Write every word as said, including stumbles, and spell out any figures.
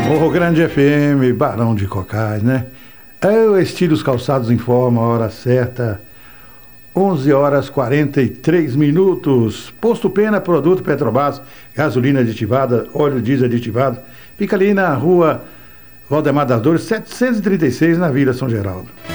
Morro Grande F M, Barão de Cocais, né? É o Estilos Calçados informa a hora certa, onze horas e quarenta e três minutos. Posto Pena, produto Petrobras, gasolina aditivada, óleo diesel aditivado. Fica ali na rua Valdemar das Dores, setecentos e trinta e seis, na Vila São Geraldo.